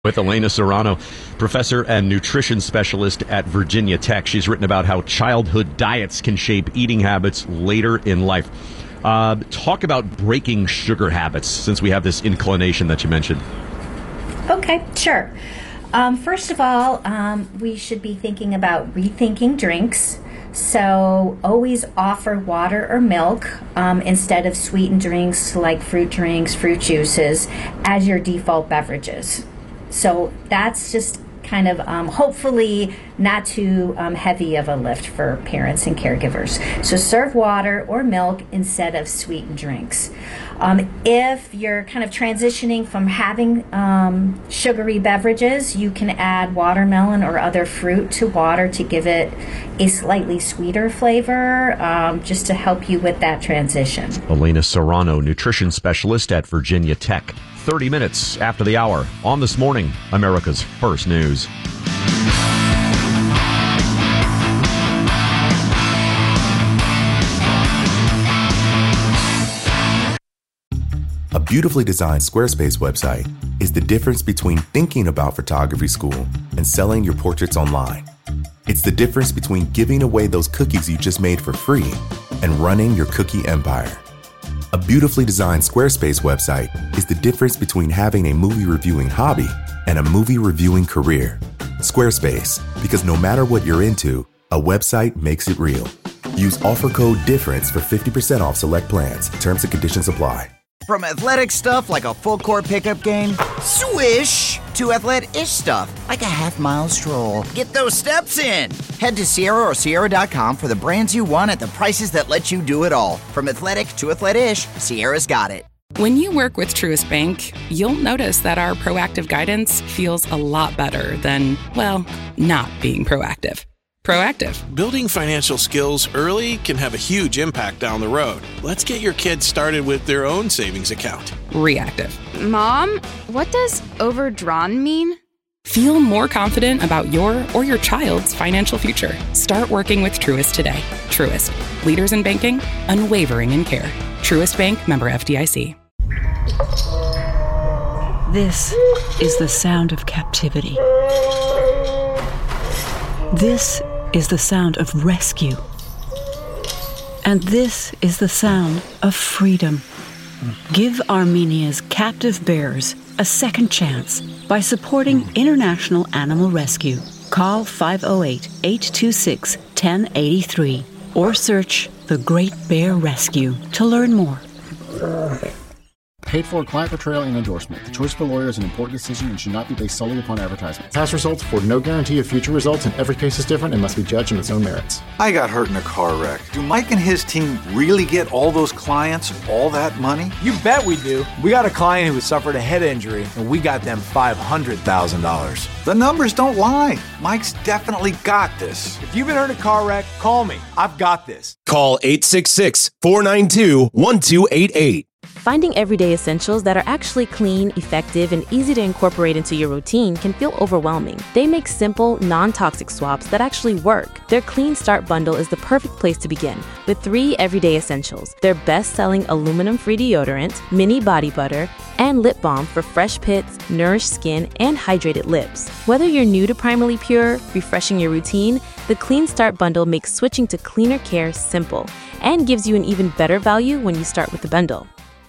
With Elena Serrano, professor and nutrition specialist at Virginia Tech. She's written about how childhood diets can shape eating habits later in life. Talk about breaking sugar habits, since we have this inclination that you mentioned. Okay, sure. First of all, we should be thinking about rethinking drinks. So always offer water or milk instead of sweetened drinks like fruit drinks, fruit juices as your default beverages. So that's just kind of hopefully not too heavy of a lift for parents and caregivers. So serve water or milk instead of sweetened drinks. If you're kind of transitioning from having sugary beverages, you can add watermelon or other fruit to water to give it a slightly sweeter flavor, just to help you with that transition. Elena Serrano, nutrition specialist at Virginia Tech. 30 minutes after the hour on This Morning, America's First News. A beautifully designed Squarespace website is the difference between thinking about photography school and selling your portraits online. It's the difference between giving away those cookies you just made for free and running your cookie empire. A beautifully designed Squarespace website is the difference between having a movie reviewing hobby and a movie reviewing career. Squarespace, because no matter what you're into, a website makes it real. Use offer code DIFFERENCE for 50% off select plans. Terms and conditions apply. From athletic stuff like a full court pickup game, swish, to athletic-ish stuff like a half-mile stroll. Get those steps in. Head to Sierra or Sierra.com for the brands you want at the prices that let you do it all. From athletic to athletic-ish, Sierra's got it. When you work with Truist Bank, you'll notice that our proactive guidance feels a lot better than, well, not being proactive. Proactive. Building financial skills early can have a huge impact down the road. Let's get your kids started with their own savings account. Reactive. Mom, what does overdrawn mean? Feel more confident about your or your child's financial future. Start working with Truist today. Truist. Leaders in banking, unwavering in care. Truist Bank, member FDIC. This is the sound of captivity. This is the sound of rescue. And this is the sound of freedom. Give Armenia's captive bears a second chance by supporting International Animal Rescue. Call 508-826-1083 or search The Great Bear Rescue to learn more. Paid for client portrayal and endorsement. The choice of a lawyer is an important decision and should not be based solely upon advertisement. Past results afford no guarantee of future results, and every case is different and must be judged on its own merits. I got hurt in a car wreck. Do Mike and his team really get all those clients all that money? You bet we do. We got a client who suffered a head injury, and we got them $500,000. The numbers don't lie. Mike's definitely got this. If you've been hurt in a car wreck, call me. I've got this. Call 866-492-1288. Finding everyday essentials that are actually clean, effective, and easy to incorporate into your routine can feel overwhelming. They make simple, non-toxic swaps that actually work. Their Clean Start bundle is the perfect place to begin, with 3 everyday essentials. Their best-selling aluminum-free deodorant, mini body butter, and lip balm for fresh pits, nourished skin, and hydrated lips. Whether you're new to Primarily Pure, refreshing your routine, the Clean Start bundle makes switching to cleaner care simple and gives you an even better value when you start with the bundle.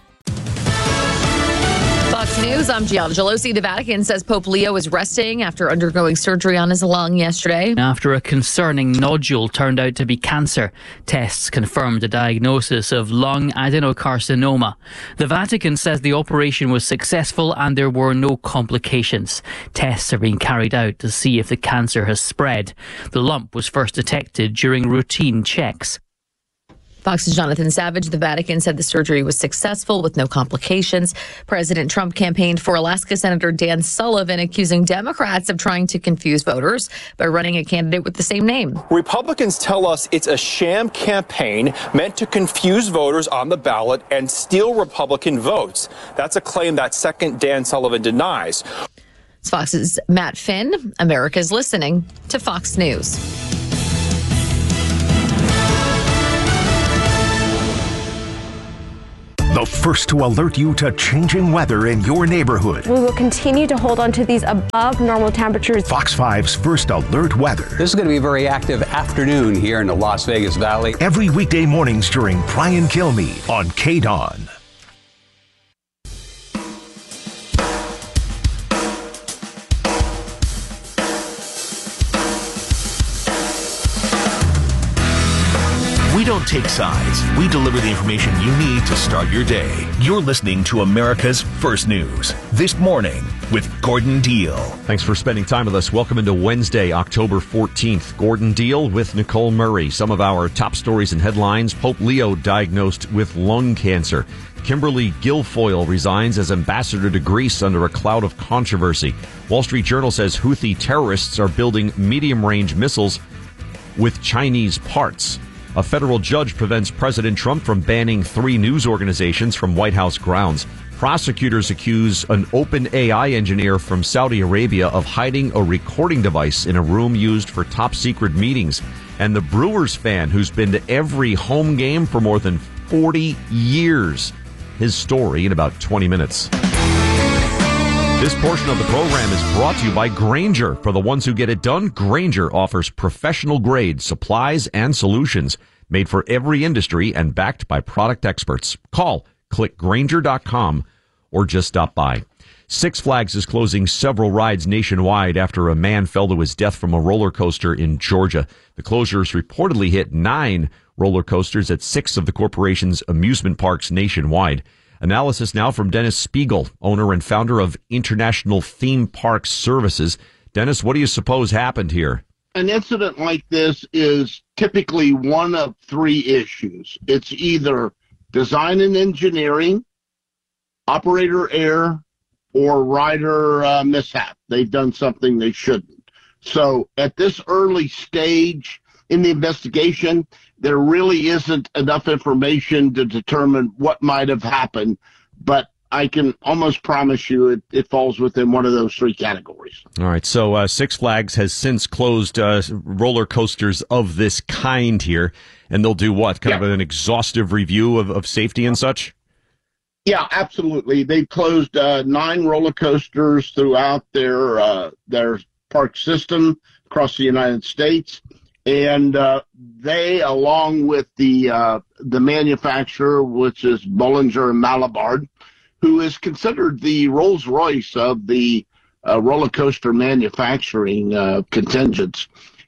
Fox News, I'm Gianna Gelosi. The Vatican says Pope Leo is resting after undergoing surgery on his lung yesterday. After a concerning nodule turned out to be cancer, tests confirmed a diagnosis of lung adenocarcinoma. The Vatican says the operation was successful and there were no complications. Tests are being carried out to see if the cancer has spread. The lump was first detected during routine checks. Fox's Jonathan Savage. The Vatican said the surgery was successful with no complications. President Trump campaigned for Alaska Senator Dan Sullivan, accusing Democrats of trying to confuse voters by running a candidate with the same name. Republicans tell us it's a sham campaign meant to confuse voters on the ballot and steal Republican votes. That's a claim that second Dan Sullivan denies. It's Fox's Matt Finn. America's listening to Fox News. The the first to alert you to changing weather in your neighborhood. We will continue to hold on to these above normal temperatures. Fox 5's First Alert Weather. This is going to be a very active afternoon here in the Las Vegas Valley. Every weekday mornings during Brian Kilmeade on KDON. We don't take sides. We deliver the information you need to start your day. You're listening to America's First News. This morning with Gordon Deal. Thanks for spending time with us. Welcome into Wednesday, October 14th. Gordon Deal with Nicole Murray. Some of our top stories and headlines. Pope Leo diagnosed with lung cancer. Kimberly Guilfoyle resigns as ambassador to Greece under a cloud of controversy. Wall Street Journal says Houthi terrorists are building medium-range missiles with Chinese parts. A federal judge prevents President Trump from banning 3 news organizations from White House grounds. Prosecutors accuse an OpenAI engineer from Saudi Arabia of hiding a recording device in a room used for top-secret meetings. And the Brewers fan who's been to every home game for more than 40 years. His story in about 20 minutes. This portion of the program is brought to you by Grainger. For the ones who get it done, Grainger offers professional-grade supplies and solutions made for every industry and backed by product experts. Call, click Grainger.com, or just stop by. Six Flags is closing several rides nationwide after a man fell to his death from a roller coaster in Georgia. The closures reportedly hit 9 roller coasters at 6 of the corporation's amusement parks nationwide. Analysis now from Dennis Spiegel, owner and founder of International Theme Park Services. Dennis, what do you suppose happened here? An incident like this is typically one of 3 issues. It's either design and engineering, operator error, or rider mishap. They've done something they shouldn't. So at this early stage in the investigation, there really isn't enough information to determine what might have happened, but I can almost promise you it falls within one of those 3 categories. All right, so Six Flags has since closed roller coasters of this kind here, and they'll do what? Kind of an exhaustive review of safety and such? Yeah, absolutely. They closed 9 roller coasters throughout their park system across the United States. And they, along with the manufacturer, which is Bollinger and Malabard, who is considered the Rolls-Royce of the roller coaster manufacturing contingents,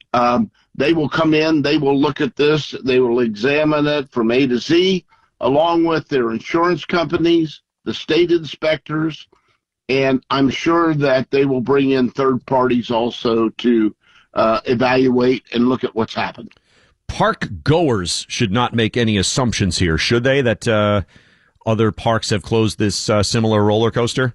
they will come in, they will look at this, they will examine it from A to Z, along with their insurance companies, the state inspectors, and I'm sure that they will bring in third parties also to evaluate and look at what's happened. Park goers should not make any assumptions here, should they, that other parks have closed this similar roller coaster?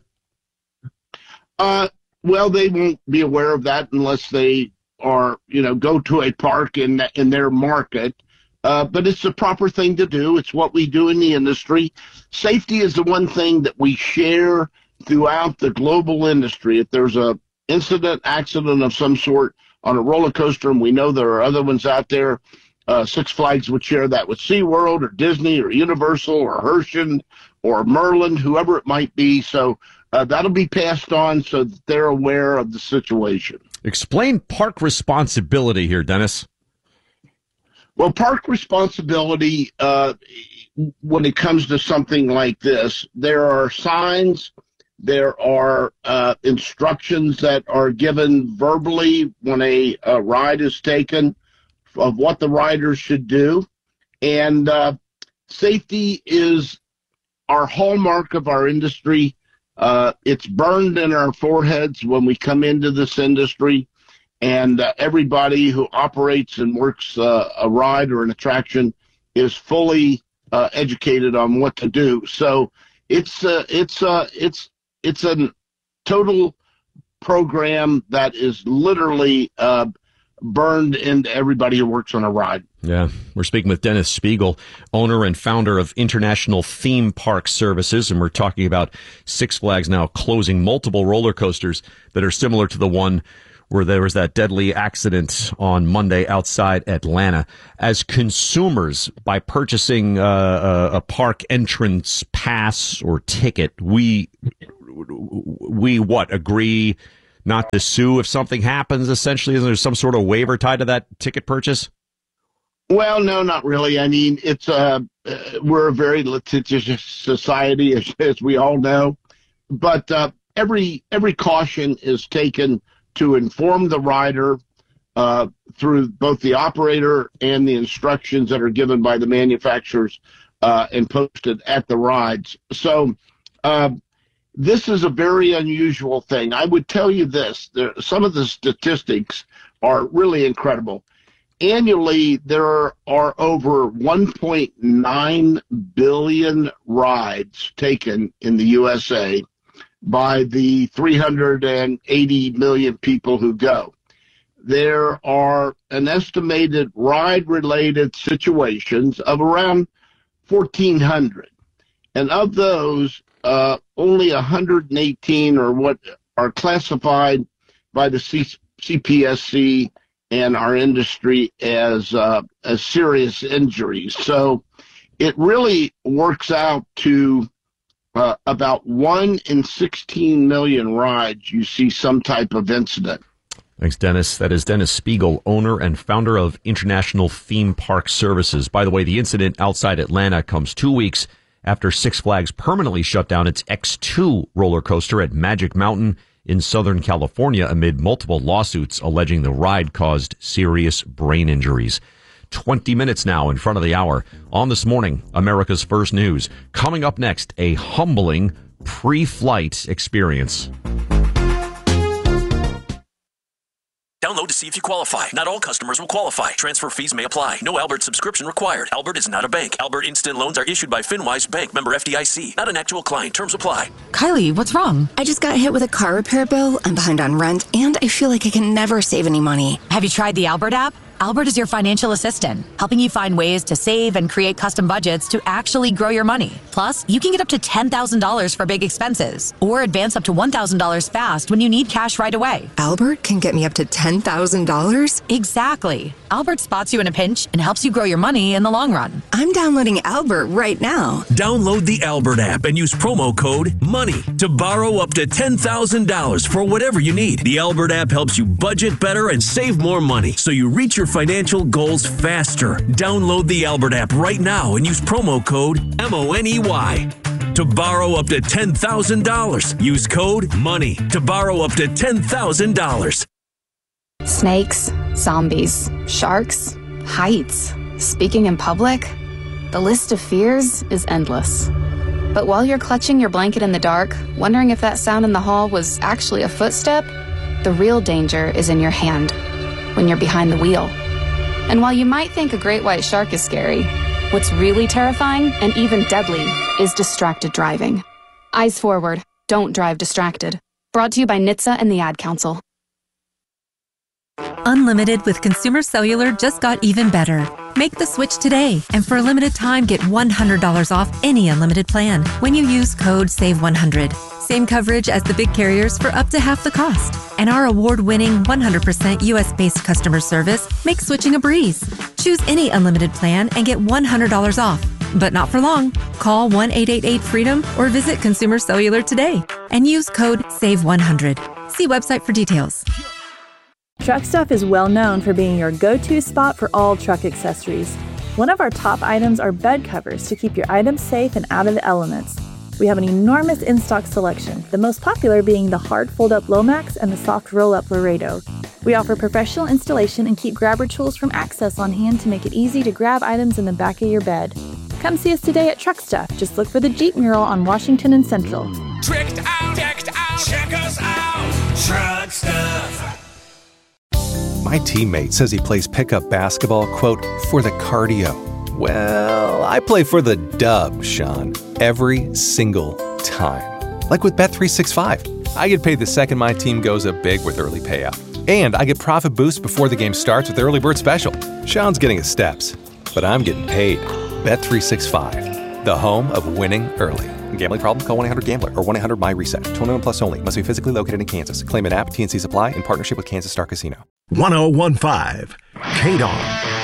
Well, they won't be aware of that unless they are, go to a park in their market. But it's the proper thing to do. It's what we do in the industry. Safety is the one thing that we share throughout the global industry. If there's a accident of some sort on a roller coaster, and we know there are other ones out there, Six Flags would share that with SeaWorld or Disney or Universal or Hershey or Merlin, whoever it might be. So that'll be passed on so that they're aware of the situation. Explain park responsibility here, Dennis. Well, park responsibility, when it comes to something like this, there are signs, there are instructions that are given verbally when a ride is taken of what the riders should do. And safety is our hallmark of our industry. It's burned in our foreheads when we come into this industry. And everybody who operates and works a ride or an attraction is fully educated on what to do. So it's a total program that is literally burned into everybody who works on a ride. Yeah, we're speaking with Dennis Spiegel, owner and founder of International Theme Park Services, and we're talking about Six Flags now closing multiple roller coasters that are similar to the one where there was that deadly accident on Monday outside Atlanta. As consumers, by purchasing a park entrance pass or ticket, we agree not to sue if something happens, essentially? Is there some sort of waiver tied to that ticket purchase? Well, no, not really. I mean, it's we're a very litigious society, as we all know. But every caution is taken to inform the rider through both the operator and the instructions that are given by the manufacturers and posted at the rides. So this is a very unusual thing. I would tell you this. Some of the statistics are really incredible. Annually, there are over 1.9 billion rides taken in the USA by the 380 million people who go. There are an estimated ride-related situations of around 1,400. And of those, only 118 are what are classified by the CPSC and our industry as serious injuries. So it really works out to about 1 in 16 million rides you see some type of incident. Thanks, Dennis. That is Dennis Spiegel, owner and founder of International Theme Park Services. By the way, the incident outside Atlanta comes 2 weeks after Six Flags permanently shut down its X2 roller coaster at Magic Mountain in Southern California amid multiple lawsuits alleging the ride caused serious brain injuries. 20 minutes now in front of the hour on This Morning, America's First News. Coming up next, a humbling pre-flight experience. Download to see if you qualify. Not all customers will qualify. Transfer fees may apply. No Albert subscription required. Albert is not a bank. Albert Instant Loans are issued by FinWise Bank, member FDIC. Not an actual client. Terms apply. Kylie, what's wrong? I just got hit with a car repair bill. I'm behind on rent, and I feel like I can never save any money. Have you tried the Albert app? Albert is your financial assistant, helping you find ways to save and create custom budgets to actually grow your money. Plus, you can get up to $10,000 for big expenses or advance up to $1,000 fast when you need cash right away. Albert can get me up to $10,000? Exactly. Albert spots you in a pinch and helps you grow your money in the long run. I'm downloading Albert right now. Download the Albert app and use promo code MONEY to borrow up to $10,000 for whatever you need. The Albert app helps you budget better and save more money so you reach your financial goals faster. Download the Albert app right now and use promo code MONEY to borrow up to $10,000. Use code MONEY to borrow up to $10,000. Snakes, zombies, sharks, heights, speaking in public. The list of fears is endless. But while you're clutching your blanket in the dark, wondering if that sound in the hall was actually a footstep, the real danger is in your hand when you're behind the wheel. And while you might think a great white shark is scary, what's really terrifying and even deadly is distracted driving. Eyes forward, don't drive distracted. Brought to you by NHTSA and the Ad Council. Unlimited with Consumer Cellular just got even better. Make the switch today, and for a limited time, get $100 off any unlimited plan when you use code SAVE100. Same coverage as the big carriers for up to half the cost. And our award-winning 100% U.S.-based customer service makes switching a breeze. Choose any unlimited plan and get $100 off. But not for long. Call 1-888-FREEDOM or visit Consumer Cellular today and use code SAVE100. See website for details. Truck Stuff is well known for being your go-to spot for all truck accessories. One of our top items are bed covers to keep your items safe and out of the elements. We have an enormous in-stock selection, the most popular being the hard fold-up Lomax and the soft roll-up Laredo. We offer professional installation and keep grabber tools from Access on hand to make it easy to grab items in the back of your bed. Come see us today at Truck Stuff. Just look for the Jeep mural on Washington and Central. Tricked out, check us out, Truck Stuff. My teammate says he plays pickup basketball, quote, for the cardio. Well, I play for the dub, Sean, every single time. Like with Bet365. I get paid the second my team goes up big with early payout. And I get profit boosts before the game starts with Early Bird Special. Sean's getting his steps, but I'm getting paid. Bet365, the home of winning early. Gambling problem? Call 1-800-GAMBLER or 1-800-MY-RESET. 21 plus only. Must be physically located in Kansas. Claim an app. TNC Supply in partnership with Kansas Star Casino. 1015 KDON.